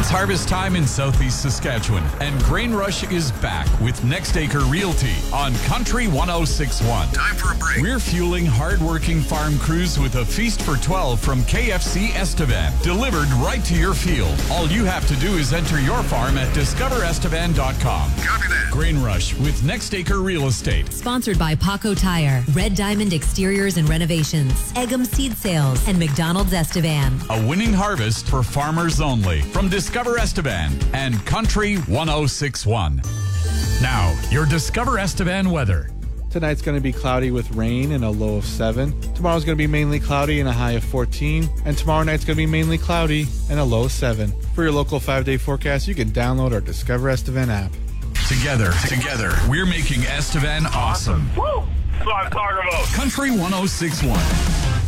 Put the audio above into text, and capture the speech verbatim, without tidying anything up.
harvest time in southeast Saskatchewan, and Grain Rush is back with Next Acre Realty on Country one oh six point one. Time for a break. We're fueling hard-working farm crews with a feast for twelve from K F C Estevan, delivered right to your field. All you have to do is enter your farm at discover estevan dot com. Copy that. Grain Rush with Next Acre Real Estate. Sponsored by Paco Tire, Red Diamond Exteriors and Renovations, Eggum Seed Sales, and McDonald's Estevan. A winning harvest for farmers only from Discover Estevan and Country one oh six point one. Now, your Discover Estevan weather. Tonight's going to be cloudy with rain and a low of seven. Tomorrow's going to be mainly cloudy and a high of fourteen. And tomorrow night's going to be mainly cloudy and a low of seven. For your local five-day forecast, you can download our Discover Estevan app. Together, together, we're making Estevan awesome. Woo! That's what I'm talking about. Country one oh six point one.